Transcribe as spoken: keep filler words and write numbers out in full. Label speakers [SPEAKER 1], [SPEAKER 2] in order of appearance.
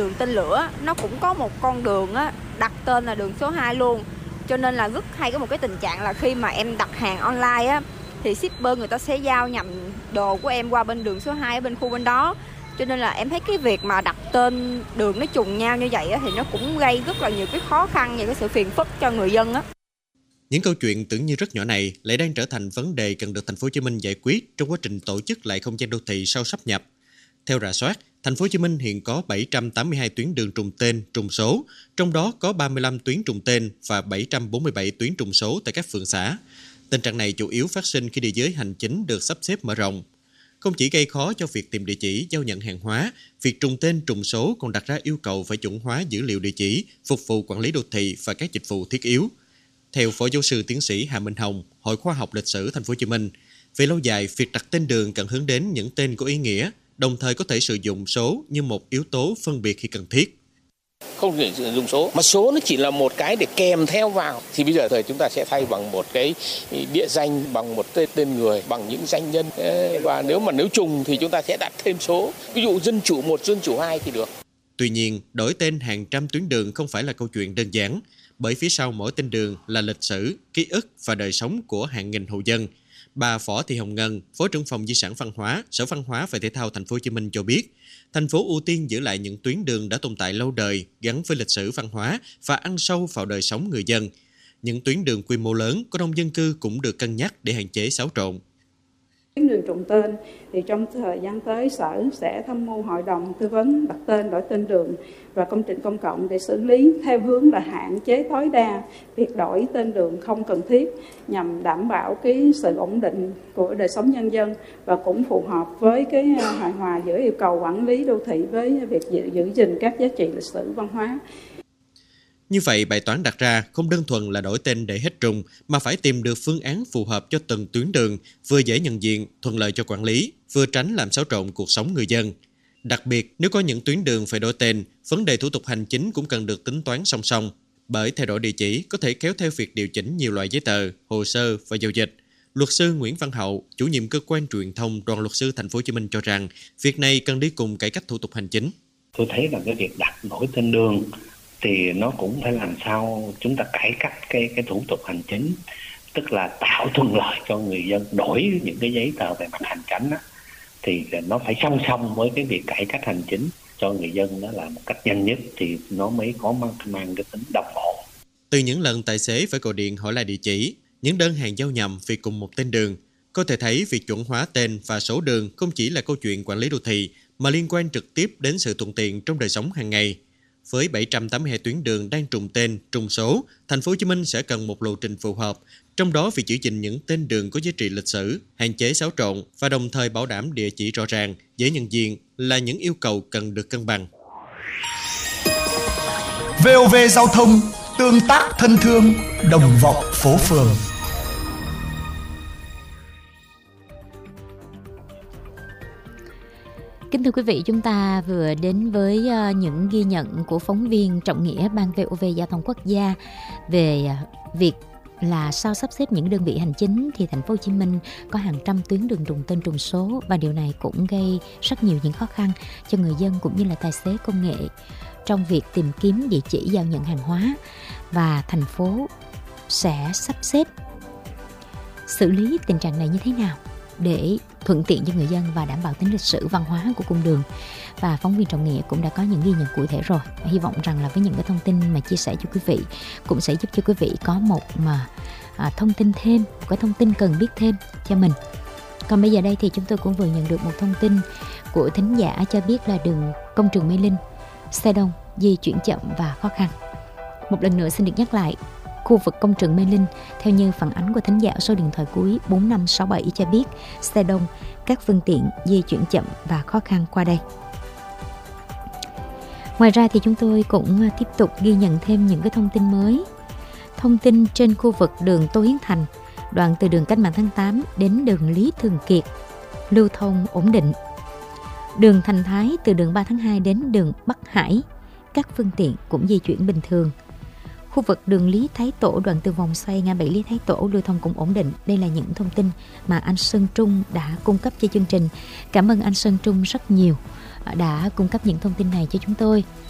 [SPEAKER 1] đường tên lửa nó cũng có một con đường á, đặt tên là đường số hai luôn. Cho nên là rất hay có một cái tình trạng là khi mà em đặt hàng online á, thì shipper người ta sẽ giao nhầm đồ của em qua bên đường số hai ở bên khu bên đó. Cho nên là em thấy cái việc mà đặt tên đường nó trùng nhau như vậy á, thì nó cũng gây rất là nhiều cái khó khăn, nhiều cái sự phiền phức cho người dân á.
[SPEAKER 2] Những câu chuyện tưởng như rất nhỏ này lại đang trở thành vấn đề cần được Thành phố Hồ Chí Minh giải quyết trong quá trình tổ chức lại không gian đô thị sau sáp nhập. Theo rà soát, Thành phố Hồ Chí Minh hiện có bảy trăm tám mươi hai tuyến đường trùng tên, trùng số, trong đó có ba mươi lăm tuyến trùng tên và bảy trăm bốn mươi bảy tuyến trùng số tại các phường xã. Tình trạng này chủ yếu phát sinh khi địa giới hành chính được sắp xếp mở rộng. Không chỉ gây khó cho việc tìm địa chỉ, giao nhận hàng hóa, việc trùng tên, trùng số còn đặt ra yêu cầu phải chuẩn hóa dữ liệu địa chỉ, phục vụ quản lý đô thị và các dịch vụ thiết yếu. Theo Phó Giáo sư Tiến sĩ Hà Minh Hồng, Hội Khoa học Lịch sử Thành phố Hồ Chí Minh, về lâu dài, việc đặt tên đường cần hướng đến những tên có ý nghĩa, đồng thời có thể sử dụng số như một yếu tố phân biệt khi cần thiết.
[SPEAKER 3] Không thể sử dụng số, mà số nó chỉ là một cái để kèm theo vào. Thì bây giờ thời chúng ta sẽ thay bằng một cái địa danh, bằng một tên, tên người, bằng những danh nhân. Và nếu mà nếu trùng thì chúng ta sẽ đặt thêm số. Ví dụ dân chủ một, dân chủ hai thì được.
[SPEAKER 2] Tuy nhiên, đổi tên hàng trăm tuyến đường không phải là câu chuyện đơn giản, bởi phía sau mỗi tên đường là lịch sử, ký ức và đời sống của hàng nghìn hộ dân. Bà Võ Thị Hồng Ngân, Phó trưởng phòng Di sản Văn hóa, Sở Văn hóa và Thể thao Thành phố Hồ Chí Minh cho biết, thành phố ưu tiên giữ lại những tuyến đường đã tồn tại lâu đời, gắn với lịch sử văn hóa và ăn sâu vào đời sống người dân. Những tuyến đường quy mô lớn có đông dân cư cũng được cân nhắc để hạn chế xáo trộn.
[SPEAKER 4] Tuyến đường trùng tên thì trong thời gian tới Sở sẽ tham mưu Hội đồng tư vấn đặt tên, đổi tên đường và công trình công cộng để xử lý theo hướng là hạn chế tối đa việc đổi tên đường không cần thiết, nhằm đảm bảo cái sự ổn định của đời sống nhân dân và cũng phù hợp với cái hài hòa giữa yêu cầu quản lý đô thị với việc giữ, giữ gìn các giá trị lịch sử văn hóa.
[SPEAKER 2] Như vậy, bài toán đặt ra không đơn thuần là đổi tên để hết trùng, mà phải tìm được phương án phù hợp cho từng tuyến đường, vừa dễ nhận diện, thuận lợi cho quản lý, vừa tránh làm xáo trộn cuộc sống người dân. Đặc biệt, nếu có những tuyến đường phải đổi tên, vấn đề thủ tục hành chính cũng cần được tính toán song song, bởi thay đổi địa chỉ có thể kéo theo việc điều chỉnh nhiều loại giấy tờ, hồ sơ và giao dịch. Luật sư Nguyễn Văn Hậu, chủ nhiệm cơ quan truyền thông Đoàn luật sư Thành phố Hồ Chí Minh cho rằng, việc này cần đi cùng cải cách thủ tục hành chính.
[SPEAKER 5] Tôi thấy là cái việc đặt đổi tên đường thì nó cũng phải làm sao chúng ta cải cách cái cái thủ tục hành chính, tức là tạo thuận lợi cho người dân đổi những cái giấy tờ về mặt hành chánh đó, thì nó phải song song với cái việc cải cách hành chính cho người dân, đó là một cách nhanh nhất thì nó mới có mang, mang cái tính đồng bộ.
[SPEAKER 2] Từ những lần tài xế phải gọi điện hỏi lại địa chỉ, những đơn hàng giao nhầm vì cùng một tên đường, có thể thấy việc chuẩn hóa tên và số đường không chỉ là câu chuyện quản lý đô thị mà liên quan trực tiếp đến sự thuận tiện trong đời sống hàng ngày. Với bảy trăm tám mươi hai tuyến đường đang trùng tên, trùng số, Thành phố Hồ Chí Minh sẽ cần một lộ trình phù hợp, trong đó việc giữ gìn những tên đường có giá trị lịch sử, hạn chế xáo trộn và đồng thời bảo đảm địa chỉ rõ ràng, dễ nhận diện là những yêu cầu cần được cân bằng.
[SPEAKER 6] vê o vê Giao thông, tương tác thân thương, đồng vọng phố phường.
[SPEAKER 7] Kính thưa quý vị, chúng ta vừa đến với những ghi nhận của phóng viên Trọng Nghĩa Ban vê o vê Giao thông Quốc gia về việc là sau sắp xếp những đơn vị hành chính thì Thành phố Hồ Chí Minh có hàng trăm tuyến đường trùng tên trùng số, và điều này cũng gây rất nhiều những khó khăn cho người dân cũng như là tài xế công nghệ trong việc tìm kiếm địa chỉ giao nhận hàng hóa, và thành phố sẽ sắp xếp xử lý tình trạng này như thế nào để thuận tiện cho người dân và đảm bảo tính lịch sử văn hóa của cung đường. Và phóng viên Trọng Nghĩa cũng đã có những ghi nhận cụ thể rồi. Hy vọng rằng là với những cái thông tin mà chia sẻ cho quý vị cũng sẽ giúp cho quý vị có một mà à, thông tin thêm, một cái thông tin cần biết thêm cho mình. Còn bây giờ đây thì chúng tôi cũng vừa nhận được một thông tin của thính giả cho biết là đường Công Trường Mê Linh xe đông, di chuyển chậm và khó khăn. Một lần nữa xin được nhắc lại, khu vực Công Trường Mê Linh, theo như phản ánh của thính giả số điện thoại cuối bốn năm sáu bảy cho biết xe đông, các phương tiện di chuyển chậm và khó khăn qua đây. Ngoài ra thì chúng tôi cũng tiếp tục ghi nhận thêm những cái thông tin mới. Thông tin trên khu vực đường Tô Hiến Thành, đoạn từ đường Cách mạng tháng tám đến đường Lý Thường Kiệt, lưu thông ổn định. Đường Thành Thái từ đường ba tháng hai đến đường Bắc Hải, các phương tiện cũng di chuyển bình thường. Khu vực đường Lý Thái Tổ, đoạn từ vòng xoay ngã bảy Lý Thái Tổ, lưu thông cũng ổn định. Đây là những thông tin mà anh Sơn Trung đã cung cấp cho chương trình. Cảm ơn anh Sơn Trung rất nhiều đã cung cấp những thông tin này cho chúng tôi.